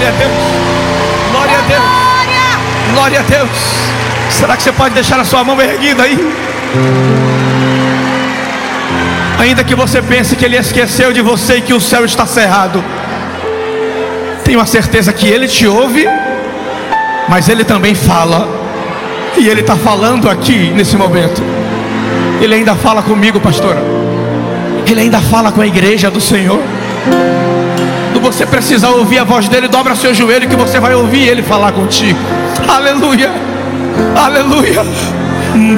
Glória a Deus. Glória a Deus. Glória a Deus. Será que você pode deixar a sua mão erguida aí? Ainda que você pense que Ele esqueceu de você e que o céu está cerrado, tenho a certeza que Ele te ouve, mas Ele também fala. E Ele está falando aqui nesse momento. Ele ainda fala comigo, pastora. Ele ainda fala com a igreja do Senhor. Quando você precisar ouvir a voz dEle, dobra seu joelho que você vai ouvir Ele falar contigo. Aleluia. Aleluia.